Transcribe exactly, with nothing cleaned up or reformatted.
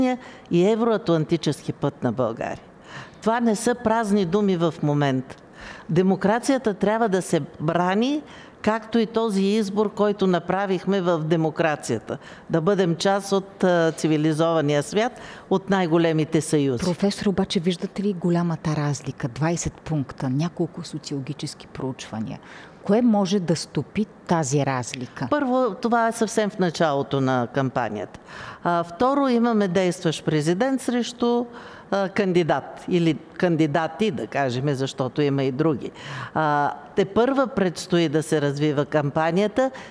и евроатлантически път на България. Това не са празни думи в момента. Демокрацията трябва да се брани, както и този избор, който направихме в демокрацията. Да бъдем част от а, цивилизования свят, от най-големите съюзи. Професор, обаче виждате ли голямата разлика? двайсет пункта, няколко социологически проучвания. Кое може да стопи тази разлика? Първо, това е съвсем в началото на кампанията. А, второ, имаме действащ президент срещу а, кандидат или кандидати, да кажем, защото има и други. А, те първа предстои да се развива кампанията